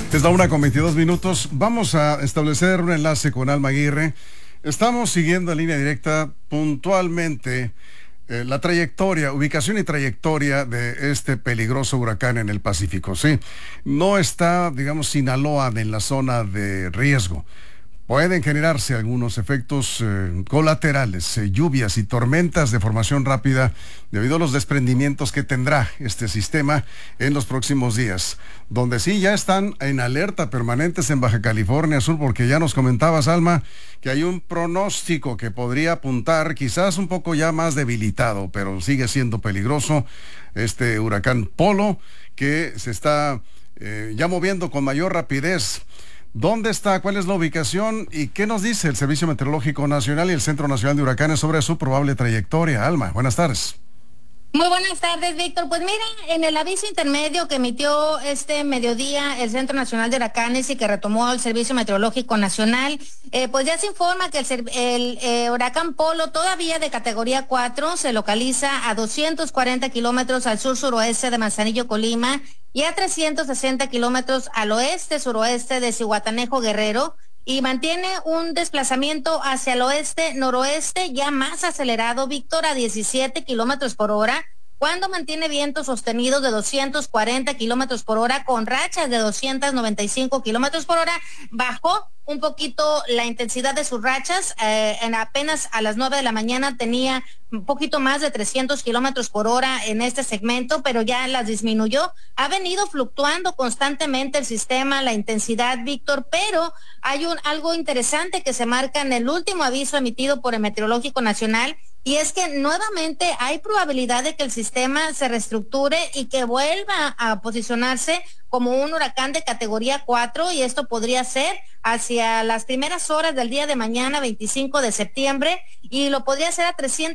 Es la 1:22. Vamos a establecer un enlace con Alma Aguirre. Estamos siguiendo en línea directa puntualmente la trayectoria, ubicación y trayectoria de este peligroso huracán en el Pacífico. Sí, no está, digamos, Sinaloa en la zona de riesgo. Pueden generarse algunos efectos colaterales, lluvias y tormentas de formación rápida debido a los desprendimientos que tendrá este sistema en los próximos días. Donde sí ya están en alerta permanentes en Baja California Sur, porque ya nos comentabas, Alma, que hay un pronóstico que podría apuntar quizás un poco ya más debilitado, pero sigue siendo peligroso este huracán Polo, que se está ya moviendo con mayor rapidez. ¿Dónde está? ¿Cuál es la ubicación? ¿Y qué nos dice el Servicio Meteorológico Nacional y el Centro Nacional de Huracanes sobre su probable trayectoria? Alma, buenas tardes. Muy buenas tardes, Víctor. Pues mira, en el aviso intermedio que emitió este mediodía el Centro Nacional de Huracanes y que retomó el Servicio Meteorológico Nacional, pues ya se informa que el huracán Polo, todavía de categoría 4, se localiza a 240 kilómetros al sur-suroeste de Manzanillo, Colima, y a 360 kilómetros al oeste-suroeste de Zihuatanejo, Guerrero, y mantiene un desplazamiento hacia el oeste-noroeste ya más acelerado, Víctor, a 17 kilómetros por hora, cuando mantiene vientos sostenidos de 240 kilómetros por hora con rachas de 295 kilómetros por hora. Bajó un poquito la intensidad de sus rachas, en apenas a las 9 de la mañana tenía un poquito más de 300 kilómetros por hora en este segmento, pero ya las disminuyó. Ha venido fluctuando constantemente el sistema, la intensidad, Víctor, pero hay algo interesante que se marca en el último aviso emitido por el Meteorológico Nacional, y es que nuevamente hay probabilidad de que el sistema se reestructure y que vuelva a posicionarse como un huracán de categoría 4, y esto podría ser hacia las primeras horas del día de mañana, 25 de septiembre, y lo podría hacer a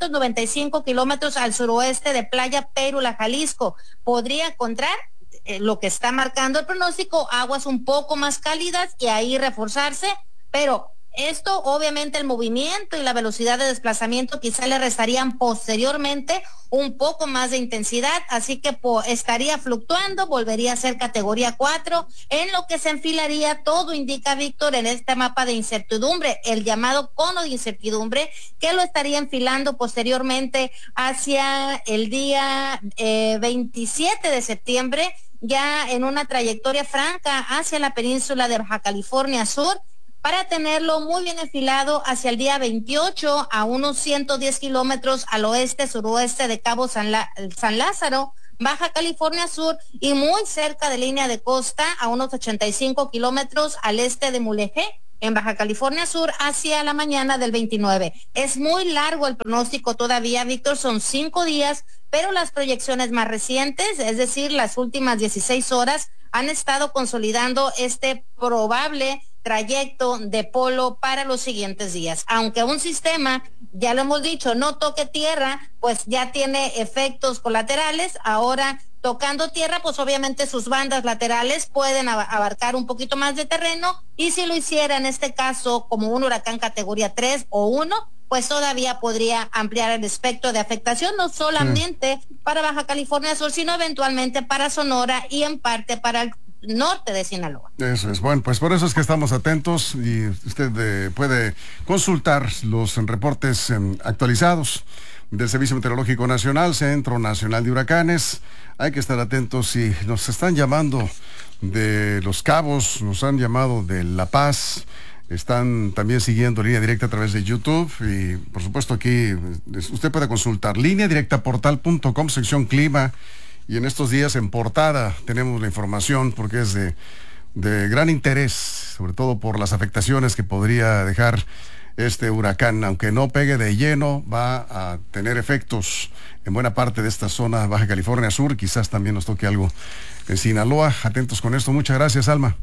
395 kilómetros al suroeste de Playa Pérula, Jalisco. Podría encontrar lo que está marcando el pronóstico, aguas un poco más cálidas y ahí reforzarse, pero esto, obviamente, el movimiento y la velocidad de desplazamiento quizá le restarían posteriormente un poco más de intensidad, así que estaría fluctuando, volvería a ser categoría 4, en lo que se enfilaría, todo indica, Víctor, en este mapa de incertidumbre, el llamado cono de incertidumbre, que lo estaría enfilando posteriormente hacia el día 27 de septiembre, ya en una trayectoria franca hacia la península de Baja California Sur, para tenerlo muy bien enfilado hacia el día 28 a unos 110 kilómetros al oeste-suroeste de Cabo San Lázaro, Baja California Sur, y muy cerca de línea de costa a unos 85 kilómetros al este de Mulegé, en Baja California Sur, hacia la mañana del 29. Es muy largo el pronóstico todavía, Víctor, son 5 días, pero las proyecciones más recientes, es decir, las últimas 16 horas, han estado consolidando este probable trayecto de Polo para los siguientes días. Aunque un sistema, ya lo hemos dicho, no toque tierra, pues ya tiene efectos colaterales. Ahora, tocando tierra, pues obviamente sus bandas laterales pueden abarcar un poquito más de terreno, y si lo hiciera en este caso como un huracán categoría 3 o 1, pues todavía podría ampliar el espectro de afectación, no solamente para Baja California Sur, sino eventualmente para Sonora y en parte para el norte de Sinaloa. Eso es, bueno, pues por eso es que estamos atentos, y usted puede consultar los reportes actualizados del Servicio Meteorológico Nacional, Centro Nacional de Huracanes. Hay que estar atentos, y nos están llamando de Los Cabos, nos han llamado de La Paz, están también siguiendo línea directa a través de YouTube, y por supuesto aquí usted puede consultar lineadirectaportal.com, sección clima. Y en estos días en portada tenemos la información, porque es de gran interés, sobre todo por las afectaciones que podría dejar este huracán. Aunque no pegue de lleno, va a tener efectos en buena parte de esta zona Baja California Sur. Quizás también nos toque algo en Sinaloa. Atentos con esto. Muchas gracias, Alma.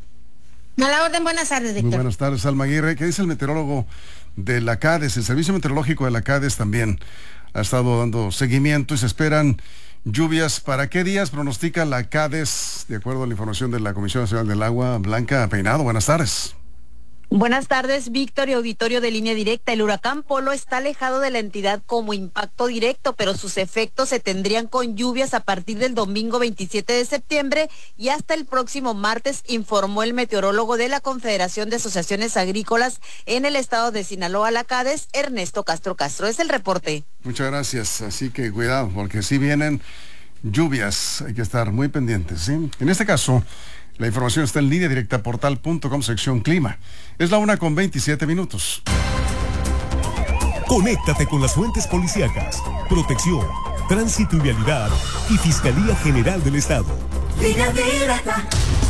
A la orden, buenas tardes, Víctor. Muy buenas tardes, Alma Aguirre. ¿Qué dice el meteorólogo de la CADES? El Servicio Meteorológico de la CADES también ha estado dando seguimiento, y se esperan lluvias. ¿Para qué días pronostica la CADES, de acuerdo a la información de la Comisión Nacional del Agua? Blanca Peinado, buenas tardes. Buenas tardes, Víctor y auditorio de Línea Directa. El huracán Polo está alejado de la entidad como impacto directo, pero sus efectos se tendrían con lluvias a partir del domingo 27 de septiembre y hasta el próximo martes, informó el meteorólogo de la Confederación de Asociaciones Agrícolas en el estado de Sinaloa, la CADES, Ernesto Castro Castro. Es el reporte. Muchas gracias. Así que cuidado, porque si vienen lluvias, hay que estar muy pendientes, ¿sí? En este caso, la información está en Línea Directa, portal.com, sección Clima. Es la 1:27. Conéctate con las fuentes policíacas, protección, tránsito y vialidad y Fiscalía General del Estado. Línea Directa.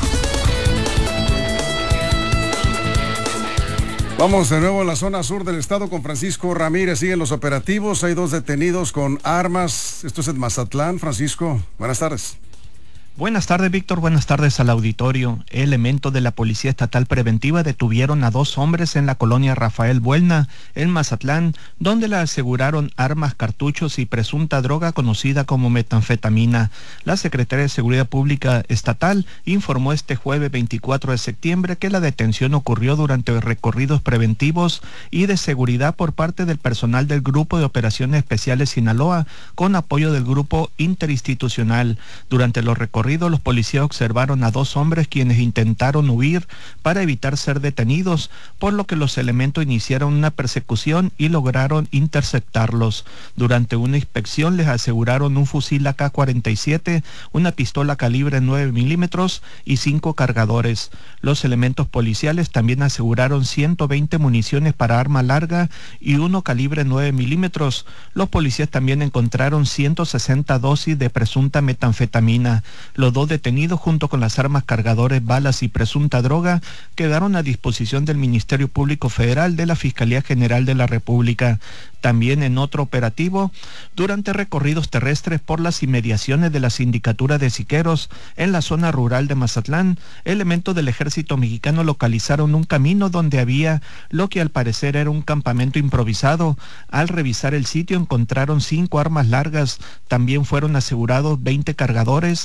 Vamos de nuevo a la zona sur del estado con Francisco Ramírez. Siguen los operativos. Hay 2 detenidos con armas. Esto es en Mazatlán. Francisco, buenas tardes. Buenas tardes, Víctor. Buenas tardes al auditorio. Elementos de la Policía Estatal Preventiva detuvieron a 2 hombres en la colonia Rafael Buelna, en Mazatlán, donde le aseguraron armas, cartuchos y presunta droga conocida como metanfetamina. La Secretaría de Seguridad Pública Estatal informó este jueves 24 de septiembre que la detención ocurrió durante recorridos preventivos y de seguridad por parte del personal del Grupo de Operaciones Especiales Sinaloa, con apoyo del Grupo Interinstitucional. Durante los recorridos, los policías observaron a 2 hombres quienes intentaron huir para evitar ser detenidos, por lo que los elementos iniciaron una persecución y lograron interceptarlos. Durante una inspección les aseguraron un fusil AK-47, una pistola calibre 9 milímetros y 5 cargadores. Los elementos policiales también aseguraron 120 municiones para arma larga y 1 calibre 9 milímetros. Los policías también encontraron 160 dosis de presunta metanfetamina. Los 2 detenidos, junto con las armas, cargadores, balas y presunta droga, quedaron a disposición del Ministerio Público Federal de la Fiscalía General de la República. También en otro operativo, durante recorridos terrestres por las inmediaciones de la Sindicatura de Siqueros, en la zona rural de Mazatlán, elementos del Ejército Mexicano localizaron un camino donde había lo que al parecer era un campamento improvisado. Al revisar el sitio encontraron 5 armas largas, también fueron asegurados 20 cargadores,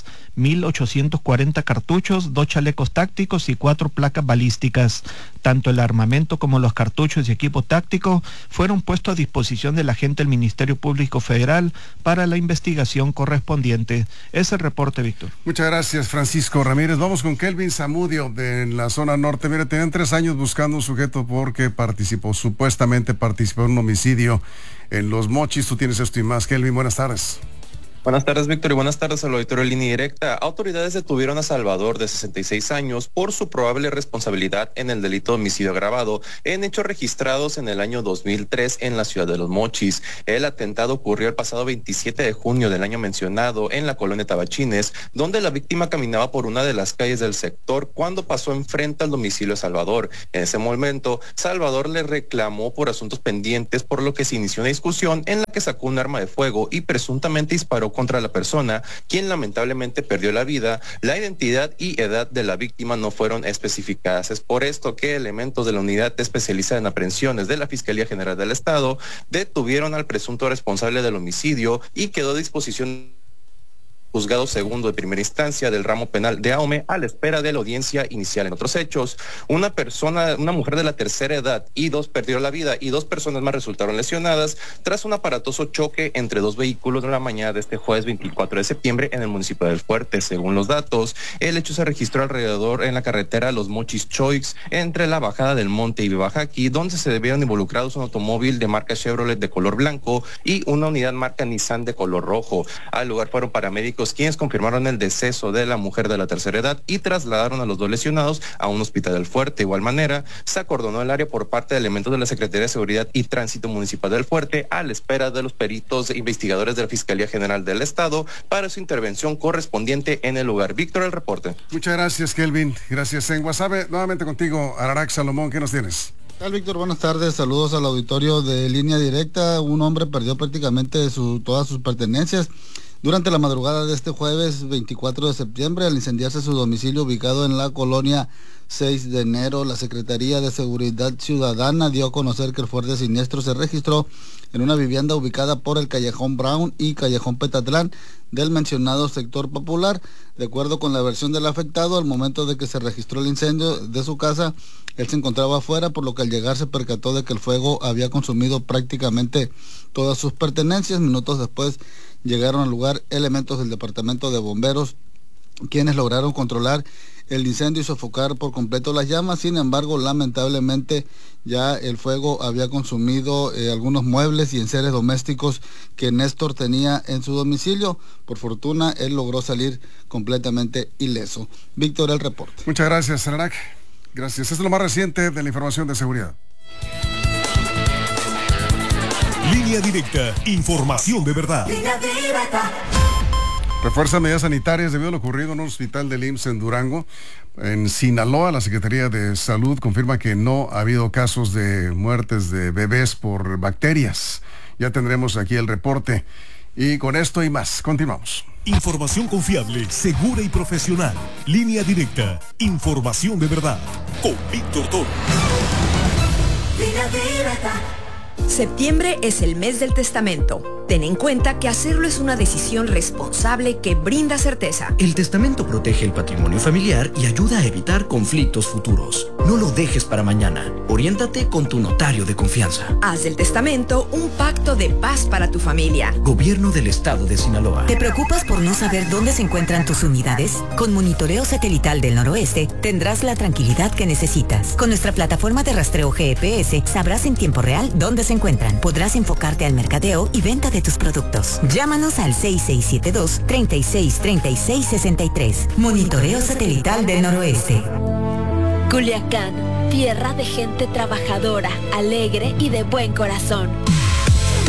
1,840 cartuchos, 2 chalecos tácticos y 4 placas balísticas. Tanto el armamento como los cartuchos y equipo táctico fueron puestos a disposición de la agente del Ministerio Público Federal para la investigación correspondiente. Es el reporte, Víctor. Muchas gracias, Francisco Ramírez. Vamos con Kelvin Zamudio de la zona norte. Mire, tenían 3 años buscando un sujeto porque supuestamente participó en un homicidio en Los Mochis. Tú tienes esto y más. Kelvin, buenas tardes. Buenas tardes, Víctor, y buenas tardes al auditorio de Línea Directa. Autoridades detuvieron a Salvador, de 66 años, por su probable responsabilidad en el delito de homicidio agravado en hechos registrados en el año 2003 en la ciudad de Los Mochis. El atentado ocurrió el pasado 27 de junio del año mencionado en la colonia Tabachines, donde la víctima caminaba por una de las calles del sector cuando pasó enfrente al domicilio de Salvador. En ese momento, Salvador le reclamó por asuntos pendientes, por lo que se inició una discusión en la que sacó un arma de fuego y presuntamente disparó contra la persona, quien lamentablemente perdió la vida. La identidad y edad de la víctima no fueron especificadas. Es por esto que elementos de la unidad especializada en aprehensiones de la Fiscalía General del Estado detuvieron al presunto responsable del homicidio y quedó a disposición juzgado segundo de primera instancia del ramo penal de Ahome a la espera de la audiencia inicial. En otros hechos, una mujer de la tercera edad y 2 perdió la vida y 2 personas más resultaron lesionadas tras un aparatoso choque entre 2 vehículos en la mañana de este jueves 24 de septiembre en el municipio del Fuerte. Según los datos, el hecho se registró alrededor en la carretera Los Mochis Choix, entre la bajada del Monte y Bajaqui, donde se debieron involucrados un automóvil de marca Chevrolet de color blanco y una unidad marca Nissan de color rojo. Al lugar fueron paramédicos quienes confirmaron el deceso de la mujer de la tercera edad y trasladaron a los 2 lesionados a un hospital del Fuerte. De igual manera, se acordonó el área por parte de elementos de la Secretaría de Seguridad y Tránsito Municipal del Fuerte a la espera de los peritos e investigadores de la Fiscalía General del Estado para su intervención correspondiente en el lugar. Víctor, el reporte. Muchas gracias, Kelvin. Gracias. En Guasave, nuevamente contigo, Ararax Salomón, ¿qué nos tienes? ¿Qué tal, Víctor? Buenas tardes, saludos al auditorio de Línea Directa. Un hombre perdió prácticamente todas sus pertenencias Durante la madrugada de este jueves 24 de septiembre, al incendiarse su domicilio ubicado en la colonia 6 de enero, la Secretaría de Seguridad Ciudadana dio a conocer que el fuerte siniestro se registró en una vivienda ubicada por el Callejón Brown y Callejón Petatlán del mencionado sector popular. De acuerdo con la versión del afectado, al momento de que se registró el incendio de su casa, él se encontraba afuera, por lo que al llegar se percató de que el fuego había consumido prácticamente todas sus pertenencias. Minutos después llegaron al lugar elementos del Departamento de Bomberos, quienes lograron controlar el incendio y sofocar por completo las llamas. Sin embargo, lamentablemente ya el fuego había consumido algunos muebles y enseres domésticos que Néstor tenía en su domicilio. Por fortuna, él logró salir completamente ileso. Víctor, el reporte. Muchas gracias, Sanac. Gracias. Esto es lo más reciente de la información de seguridad. Línea Directa, información de verdad. Línea Directa. Refuerzan medidas sanitarias debido a lo ocurrido en un hospital del IMSS en Durango. En Sinaloa, la Secretaría de Salud confirma que no ha habido casos de muertes de bebés por bacterias. Ya tendremos aquí el reporte. Y con esto y más, continuamos. Información confiable, segura y profesional. Línea Directa, información de verdad. Con Víctor Toro. Línea Directa. Septiembre es el mes del testamento. Ten en cuenta que hacerlo es una decisión responsable que brinda certeza. El testamento protege el patrimonio familiar y ayuda a evitar conflictos futuros. No lo dejes para mañana. Oriéntate con tu notario de confianza. Haz del testamento un pacto de paz para tu familia. Gobierno del Estado de Sinaloa. ¿Te preocupas por no saber dónde se encuentran tus unidades? Con Monitoreo Satelital del Noroeste tendrás la tranquilidad que necesitas. Con nuestra plataforma de rastreo GPS sabrás en tiempo real dónde se encuentran. Podrás enfocarte al mercadeo y venta de tus productos. Llámanos al 6672-363663. Monitoreo Satelital del Noroeste. Culiacán, tierra de gente trabajadora, alegre y de buen corazón.